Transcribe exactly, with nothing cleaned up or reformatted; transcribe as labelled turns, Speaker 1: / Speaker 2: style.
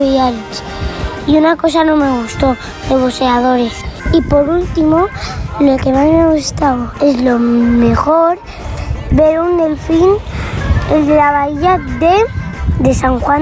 Speaker 1: Y una cosa no me gustó, de buceadores. Y por último, lo que más me ha gustado es lo mejor, ver un delfín en la bahía de, de San Juan.